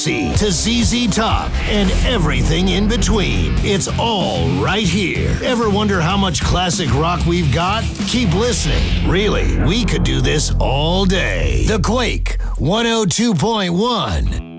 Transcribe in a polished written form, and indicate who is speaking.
Speaker 1: C to ZZ Top and everything in between. It's all right here. Ever wonder how much classic rock we've got? Keep listening. Really, we could do this all day. The Quake 102.1.